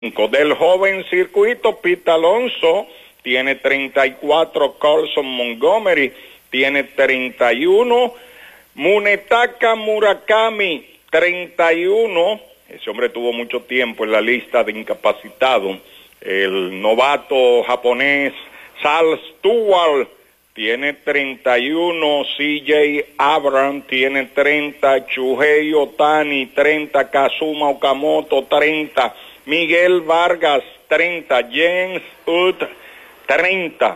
Del joven circuito, Pete Alonso tiene 34, Carlson Montgomery tiene 31, Munetaka Murakami 31, ese hombre tuvo mucho tiempo en la lista de incapacitados. El novato japonés Sal Stewart tiene 31, CJ Abrams tiene 30, Shuhei Ohtani 30, Kazuma Okamoto 30, Miguel Vargas 30, James Wood 30,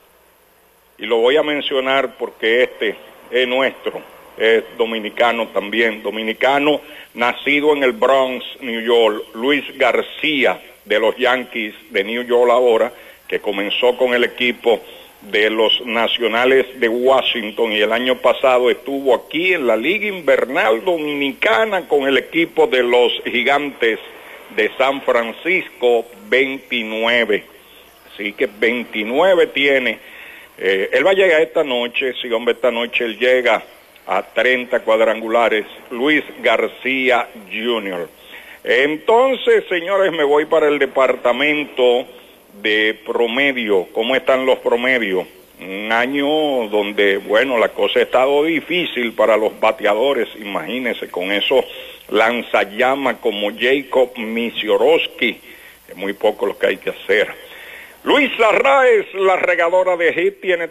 y lo voy a mencionar porque este es nuestro, es dominicano también, dominicano nacido en el Bronx, New York, Luis García de los Yankees de New York ahora, que comenzó con el equipo de los Nacionales de Washington y el año pasado estuvo aquí en la Liga Invernal Dominicana con el equipo de los Gigantes de San Francisco, 29. Así que 29 tiene. Él va a llegar esta noche, sí, hombre, esta noche él llega a 30 cuadrangulares, Luis García Jr. Entonces, señores, me voy para el departamento de promedio. ¿Cómo están los promedios? Un año donde, bueno, la cosa ha estado difícil para los bateadores, imagínense, con esos lanzallamas como Jacob Misiorowski, es muy poco lo que hay que hacer. Luis Arraez, la regadora de hit, tiene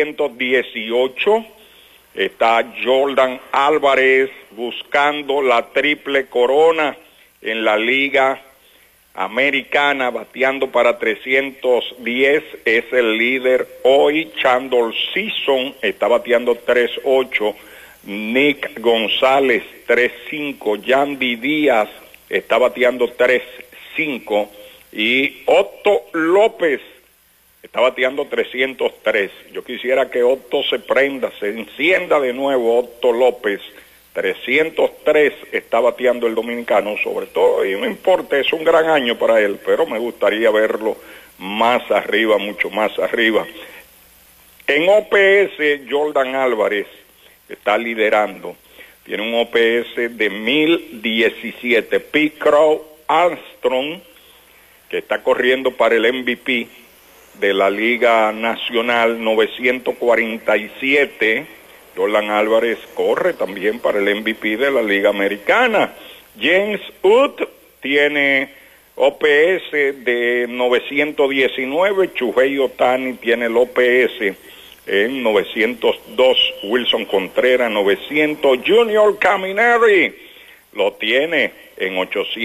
318. Está Jordan Álvarez buscando la triple corona en la Liga Americana, bateando para 310, es el líder hoy. Chandler Season está bateando 3.8, Nick González 3.5, Yandy Díaz está bateando 3.5 y Otto López está bateando 303. Yo quisiera que Otto se prenda, se encienda de nuevo. Otto López 303 está bateando el dominicano, sobre todo, y no importa, es un gran año para él, pero me gustaría verlo más arriba, mucho más arriba. En OPS, Jordan Álvarez está liderando, tiene un OPS de 1017. Pete Crow Armstrong, que está corriendo para el MVP de la Liga Nacional, 947. Jordan Álvarez corre también para el MVP de la Liga Americana. James Wood tiene OPS de 919, Shuhei Ohtani tiene el OPS en 902, Wilson Contreras 900, Junior Camineri lo tiene en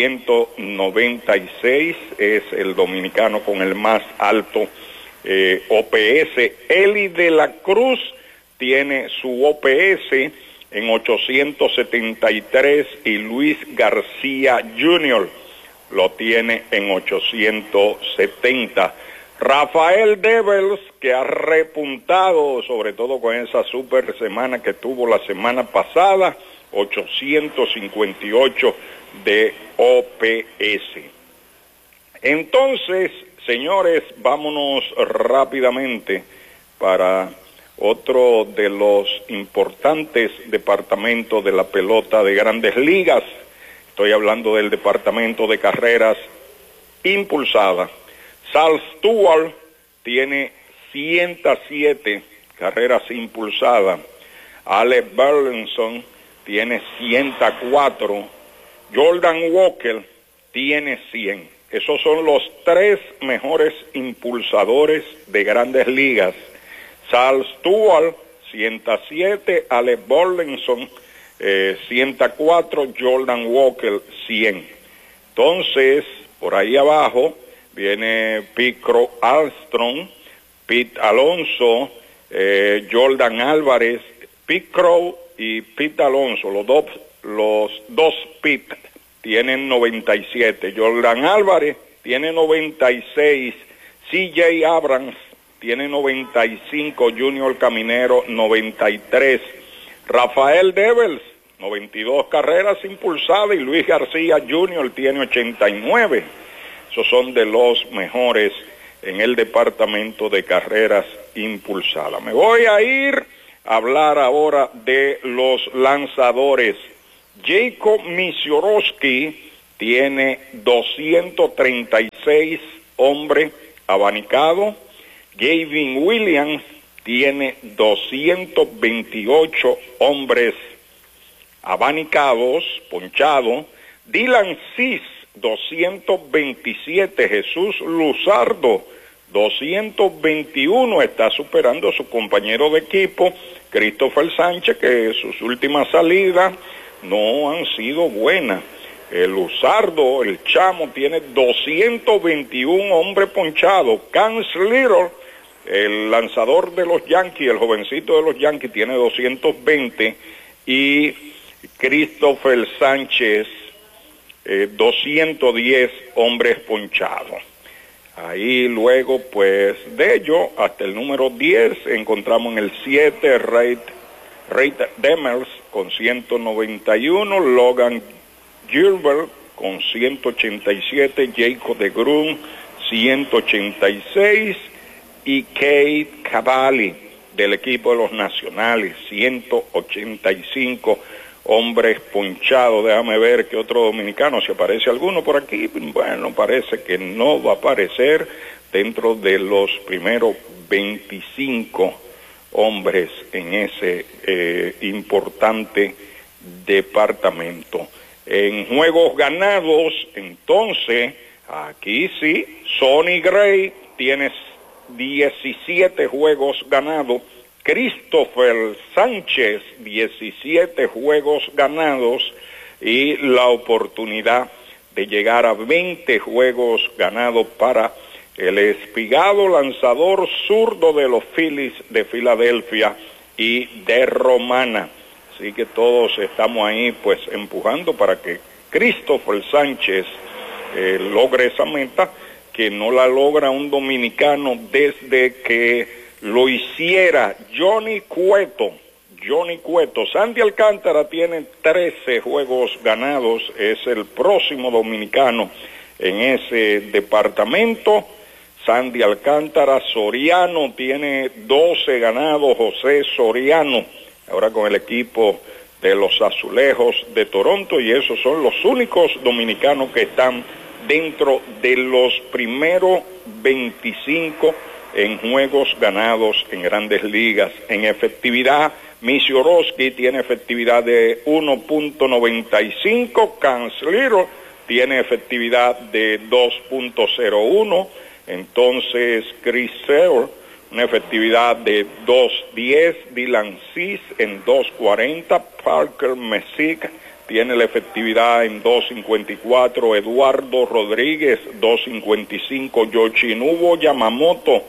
896, es el dominicano con el más alto OPS. Eli de la Cruz tiene su OPS en 873 y Luis García Jr. lo tiene en 870. Rafael Devers, que ha repuntado, sobre todo con esa super semana que tuvo la semana pasada, 858 de OPS. Entonces, señores, vámonos rápidamente para otro de los importantes departamentos de la pelota de Grandes Ligas. Estoy hablando del departamento de carreras impulsadas. Sal Stewart tiene 107 carreras impulsadas. Alec Burleson tiene 104. Jordan Walker tiene 100. Esos son los tres mejores impulsadores de Grandes Ligas. Sal Stewart, 107, Alec Burleson, 104, Jordan Walker, 100. Entonces, por ahí abajo viene Pete Crow Armstrong, Pete Alonso, Jordan Álvarez, Pete Crow y Pete Alonso, los dos Pete tienen 97, Jordan Álvarez tiene 96, CJ Abrams tiene 95, Junior Caminero 93, Rafael Devers 92 carreras impulsadas y Luis García Jr. tiene 89. Esos son de los mejores en el departamento de carreras impulsadas. Me voy a ir a hablar ahora de los lanzadores. Jacob Misiorowski tiene 236 hombres abanicados. Gavin Williams tiene 228 hombres abanicados, ponchados. Dylan Cis, 227. Jesús Luzardo, 221. Está superando a su compañero de equipo, Christopher Sánchez, que sus últimas salidas no han sido buenas. El Luzardo, el chamo, tiene 221 hombres ponchados. Cam Little, el lanzador de los Yankees, el jovencito de los Yankees, tiene 220. Y Christopher Sánchez, 210 hombres ponchados. Ahí luego, pues, de ello, hasta el número 10, encontramos en el 7, Reid Demers con 191, Logan Gilbert con 187, Jacob deGrom 186 y Kate Cavalli del equipo de los Nacionales, 185 hombres ponchados. Déjame ver que otro dominicano, si aparece alguno por aquí. Bueno, parece que no va a aparecer dentro de los primeros 25 hombres en ese importante departamento. En juegos ganados, entonces, aquí sí, Sonny Gray tiene 17 juegos ganados, Christopher Sánchez 17 juegos ganados y la oportunidad de llegar a 20 juegos ganados para el espigado lanzador zurdo de los Phillies de Filadelfia y de Romana. Así que todos estamos ahí pues empujando para que Christopher Sánchez logre esa meta, que no la logra un dominicano desde que lo hiciera Johnny Cueto. Sandy Alcántara tiene 13 juegos ganados, es el próximo dominicano en ese departamento. Sandy Alcántara. Soriano tiene 12 ganados, José Soriano, ahora con el equipo de los Azulejos de Toronto, y esos son los únicos dominicanos que están dentro de los primeros 25 en juegos ganados en Grandes Ligas. En efectividad, Missy Orosky tiene efectividad de 1.95, Cam Little tiene efectividad de 2.01, entonces Chris Sale, una efectividad de 2.10, Dylan Cis en 2.40, Parker Messick tiene la efectividad en 2.54, Eduardo Rodríguez 2.55, Yoshinobu Yamamoto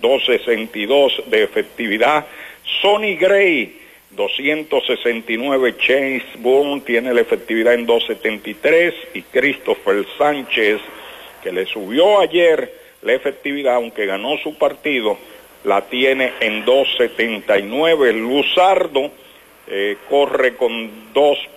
2.62 de efectividad, Sonny Gray 269, Chase Bourne tiene la efectividad en 2.73 y Christopher Sánchez, que le subió ayer la efectividad, aunque ganó su partido, la tiene en 2.79. Luzardo corre con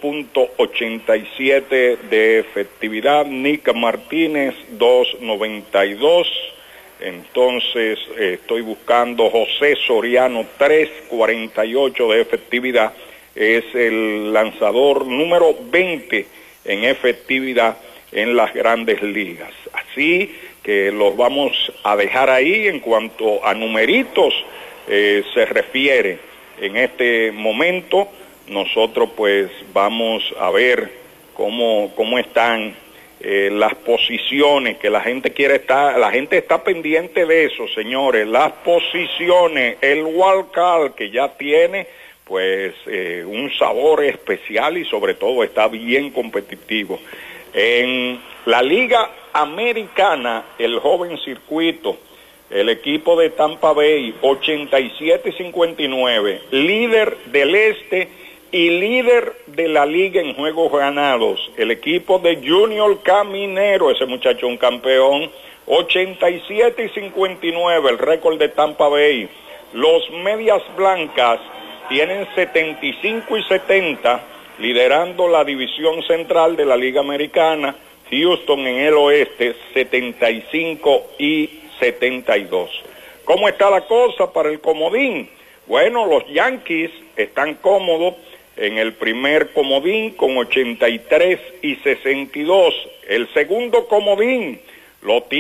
2.87 de efectividad, Nick Martínez 2.92, entonces estoy buscando José Soriano 3.48 de efectividad, es el lanzador número 20 en efectividad en las Grandes Ligas. Así que los vamos a dejar ahí en cuanto a numeritos se refiere. En este momento nosotros pues vamos a ver cómo están las posiciones, que la gente quiere estar, la gente está pendiente de eso, señores, las posiciones, el wild card que ya tiene pues un sabor especial y sobre todo está bien competitivo. En la Liga Americana, el joven circuito, el equipo de Tampa Bay, 87-59, líder del este y líder de la liga en juegos ganados. El equipo de Junior Caminero, ese muchacho un campeón, 87-59, el récord de Tampa Bay. Los Medias Blancas tienen 75-70, liderando la división central de la Liga Americana. Houston en el oeste, 75-72. ¿Cómo está la cosa para el comodín? Bueno, los Yankees están cómodos en el primer comodín con 83 y 62. El segundo comodín lo tiene